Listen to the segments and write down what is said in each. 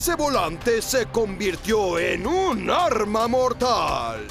Ese volante se convirtió en un arma mortal.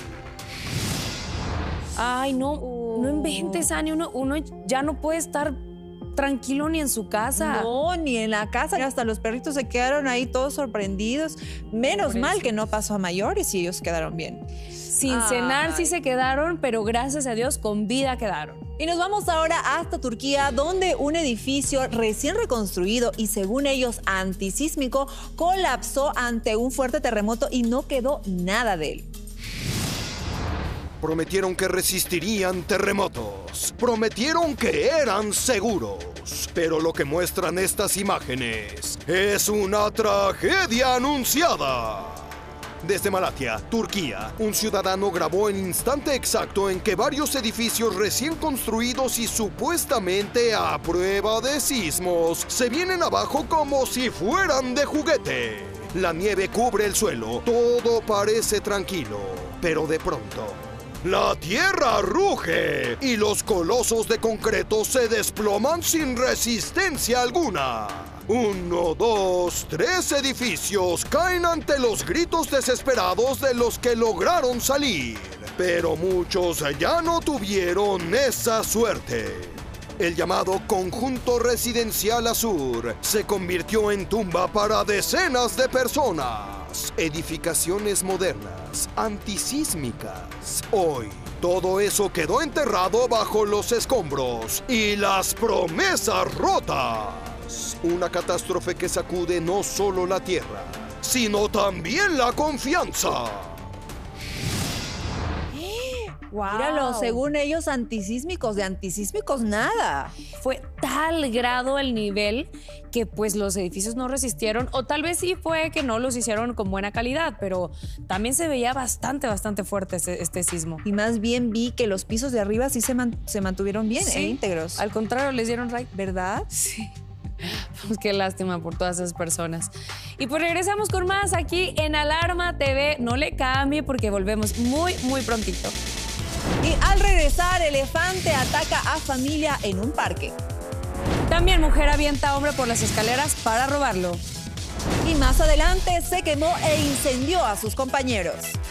Ay, no inventes, Ani. Uno ya no puede estar tranquilo ni en su casa. No, ni en la casa. Hasta los perritos se quedaron ahí todos sorprendidos. Menos mal que no pasó a mayores y ellos quedaron bien. Sin cenar sí se quedaron, pero gracias a Dios con vida quedaron. Y nos vamos ahora hasta Turquía, donde un edificio recién reconstruido y según ellos antisísmico colapsó ante un fuerte terremoto y no quedó nada de él. Prometieron que resistirían terremotos. Prometieron que eran seguros. Pero lo que muestran estas imágenes es una tragedia anunciada. Desde Malatya, Turquía, un ciudadano grabó el instante exacto en que varios edificios recién construidos y supuestamente a prueba de sismos se vienen abajo como si fueran de juguete. La nieve cubre el suelo, todo parece tranquilo, pero de pronto la tierra ruge y los colosos de concreto se desploman sin resistencia alguna. 1, 2, 3 edificios caen ante los gritos desesperados de los que lograron salir. Pero muchos ya no tuvieron esa suerte. El llamado Conjunto Residencial Azur se convirtió en tumba para decenas de personas. Edificaciones modernas, antisísmicas. Hoy, todo eso quedó enterrado bajo los escombros y las promesas rotas. Una catástrofe que sacude no solo la tierra, sino también la confianza. Wow. Míralo, según ellos antisísmicos, de antisísmicos nada. Fue tal grado el nivel que pues los edificios no resistieron, o tal vez sí fue que no los hicieron con buena calidad, pero también se veía bastante fuerte este sismo. Y más bien vi que los pisos de arriba sí se mantuvieron bien, íntegros. Al contrario, les dieron right. ¿Verdad? Sí. Pues qué lástima por todas esas personas. Y pues regresamos con más aquí en Alarma TV. No le cambie porque volvemos muy prontito. Y al regresar, elefante ataca a familia en un parque. También mujer avienta a hombre por las escaleras para robarlo. Y más adelante se quemó e incendió a sus compañeros.